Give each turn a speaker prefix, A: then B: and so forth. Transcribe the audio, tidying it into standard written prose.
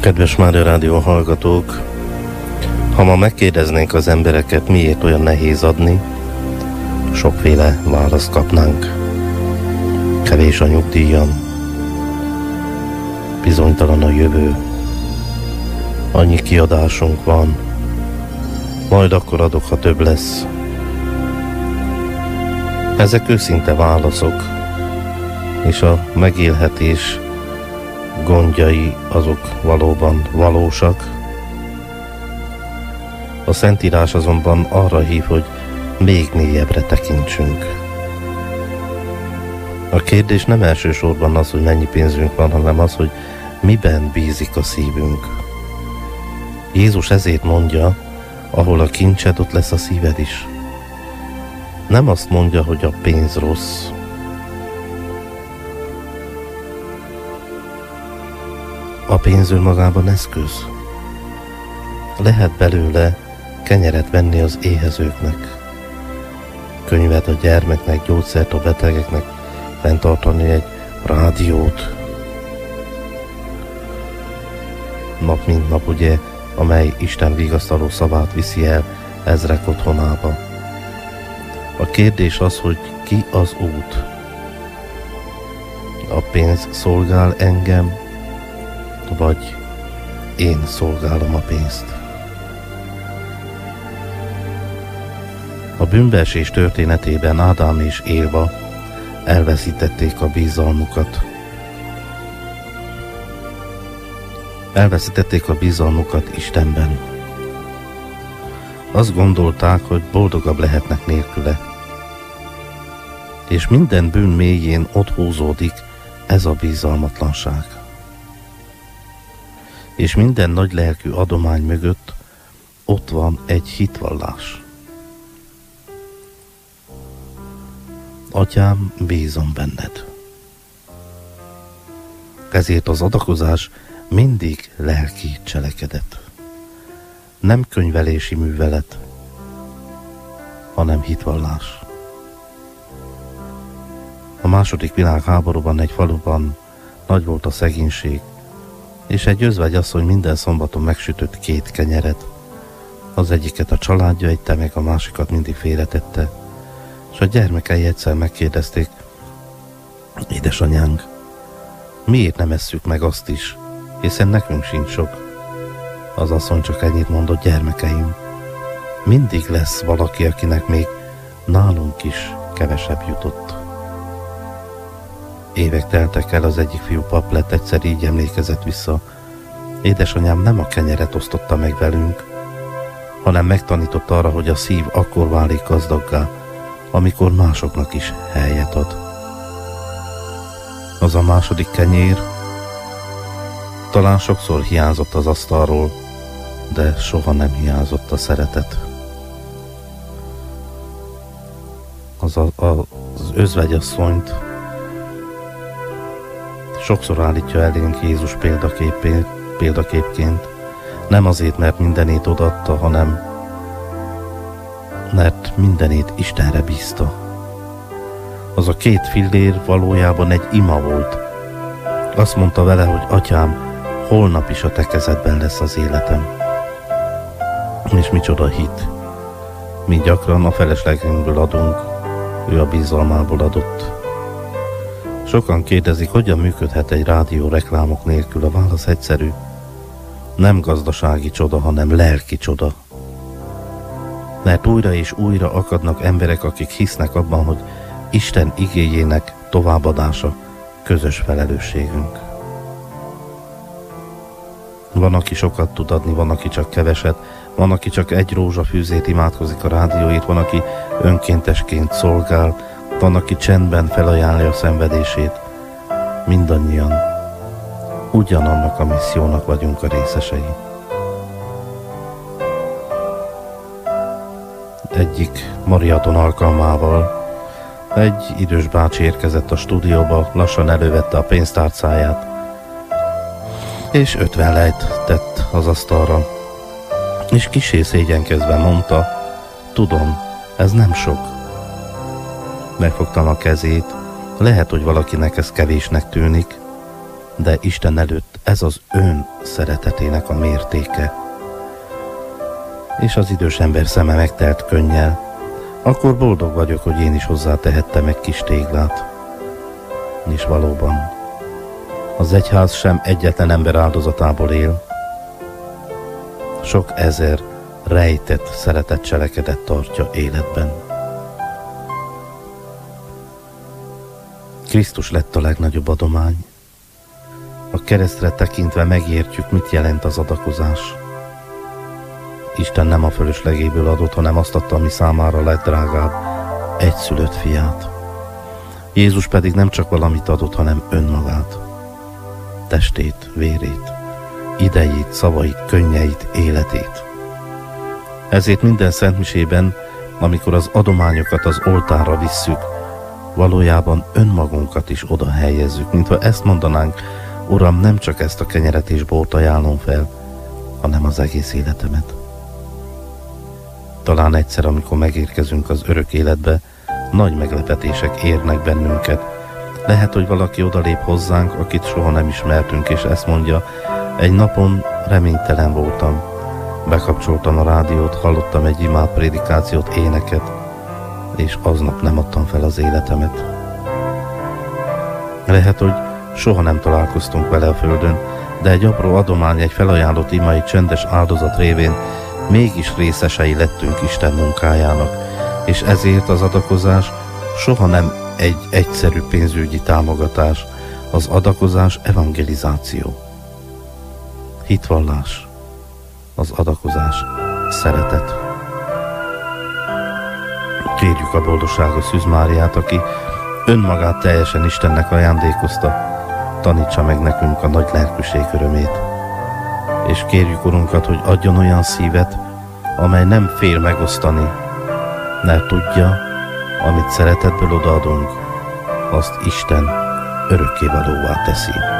A: Kedves Mária Rádió hallgatók, ha ma megkérdeznénk az embereket, miért olyan nehéz adni, sokféle választ kapnánk. Kevés a nyugdíjam, bizonytalan a jövő, annyi kiadásunk van, majd akkor adok, ha több lesz. Ezek őszinte válaszok, és a megélhetés gondjai azok valóban valósak. A Szentírás azonban arra hív, hogy még mélyebbre tekintsünk. A kérdés nem elsősorban az, hogy mennyi pénzünk van, hanem az, hogy miben bízik a szívünk. Jézus ezért mondja, ahol a kincsed, ott lesz a szíved is. Nem azt mondja, hogy a pénz rossz. A pénz önmagában eszköz. Lehet belőle kenyeret venni az éhezőknek, könyvet a gyermeknek, gyógyszert a betegeknek, fenntartani egy rádiót. Nap mint nap, ugye, amely Isten vigasztaló szavát viszi el ezrek otthonába. A kérdés az, hogy ki az út. A pénz szolgál engem, vagy én szolgálom a pénzt. A bűnbeesés történetében Ádám és Éva elveszítették a bizalmukat. Elveszítették a bizalmukat Istenben. Azt gondolták, hogy boldogabb lehetnek nélküle. És minden bűn mélyén ott húzódik ez a bizalmatlanság. És minden nagy lelkű adomány mögött ott van egy hitvallás. Atyám, bízom benned. Ezért az adakozás mindig lelki cselekedet. Nem könyvelési művelet, hanem hitvallás. A második világháborúban egy faluban nagy volt a szegénység, és egy özvegyasszony minden szombaton megsütött 2 kenyeret. Az egyiket a családja ette meg, a másikat mindig félretette. És a gyermekei egyszer megkérdezték: édesanyánk, miért nem esszük meg azt is, hiszen nekünk sincs sok. Az asszony csak ennyit mondott: gyermekeim, mindig lesz valaki, akinek még nálunk is kevesebb jutott. Évek teltek el, az egyik fiú pap lett, egyszer így emlékezett vissza: édesanyám nem a kenyeret osztotta meg velünk, hanem megtanította arra, hogy a szív akkor válik gazdaggá, amikor másoknak is helyet ad. Az a második kenyér talán sokszor hiányzott az asztalról, de soha nem hiányzott a szeretet. Az özvegyasszonyt sokszor állítja elénk Jézus példaképként, nem azért, mert mindenét odaadta, hanem mert mindenét Istenre bízta. Az a 2 fillér valójában egy ima volt. Azt mondta vele, hogy atyám, holnap is a te kezedben lesz az életem. És micsoda hit. Mi gyakran a feleslegünkből adunk, ő a bizalmából adott. Sokan kérdezik, hogyan működhet egy rádió reklámok nélkül. A válasz egyszerű. Nem gazdasági csoda, hanem lelki csoda. Mert újra és újra akadnak emberek, akik hisznek abban, hogy Isten igéjének továbbadása közös felelősségünk. Van, aki sokat tud adni, van, aki csak keveset, van, aki csak 1 rózsafűzét imádkozik a rádióért, van, aki önkéntesként szolgál, van, aki csendben felajánlja a szenvedését. Mindannyian ugyanannak a missziónak vagyunk a részesei. Egyik mariaton alkalmával egy idős bácsi érkezett a stúdióba, lassan elővette a pénztárcáját, és 50 lejt tett az asztalra, és kissé szégyenkezve mondta: tudom, ez nem sok. Megfogtam a kezét, lehet, hogy valakinek ez kevésnek tűnik, de Isten előtt ez az ön szeretetének a mértéke. És az idős ember szeme megtelt könnyel. Akkor boldog vagyok, hogy én is hozzátehettem egy kis téglát. És valóban, az egyház sem egyetlen ember áldozatából él. Sok ezer rejtett szeretett cselekedet tartja életben. Krisztus lett a legnagyobb adomány. A keresztre tekintve megértjük, mit jelent az adakozás. Isten nem a fölöslegéből adott, hanem azt adta, ami számára legdrágább, egyszülött fiát. Jézus pedig nem csak valamit adott, hanem önmagát. Testét, vérét, idejét, szavait, könnyeit, életét. Ezért minden szentmisében, amikor az adományokat az oltárra visszük, valójában önmagunkat is oda helyezzük, mintha ezt mondanánk: Uram, nem csak ezt a kenyeret és bort ajánlom fel, hanem az egész életemet. Talán egyszer, amikor megérkezünk az örök életbe, nagy meglepetések érnek bennünket. Lehet, hogy valaki odalép hozzánk, akit soha nem ismertünk, és ezt mondja: egy napon reménytelen voltam. Bekapcsoltam a rádiót, hallottam egy imádprédikációt, éneket, és aznap nem adtam fel az életemet. Lehet, hogy soha nem találkoztunk vele a földön, de egy apró adomány, egy felajánlott ima, egy csendes áldozat révén mégis részesei lettünk Isten munkájának, és ezért az adakozás soha nem egy egyszerű pénzügyi támogatás, az adakozás evangelizáció. Hitvallás, az adakozás szeretet. Kérjük a boldogságos Szűz Máriát, aki önmagát teljesen Istennek ajándékozta, tanítsa meg nekünk a nagy lelkűség örömét. És kérjük Urunkat, hogy adjon olyan szívet, amely nem fél megosztani, mert tudja, amit szeretetből odaadunk, azt Isten örökkévalóvá teszi.